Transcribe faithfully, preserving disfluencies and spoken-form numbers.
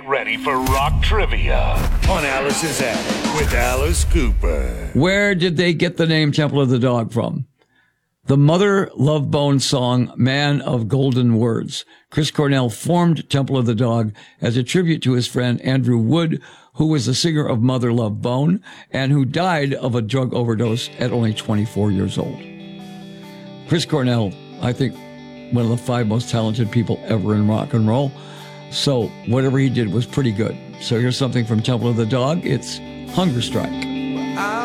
Get ready for rock trivia on Alice's Attic with Alice Cooper. Where did they get the name Temple of the Dog from? The Mother Love Bone song, Man of Golden Words. Chris Cornell formed Temple of the Dog as a tribute to his friend Andrew Wood, who was the singer of Mother Love Bone and who died of a drug overdose at only twenty-four years old. Chris Cornell, I think, one of the five most talented people ever in rock and roll. So whatever he did was pretty good. So here's something from Temple of the Dog. It's Hunger Strike.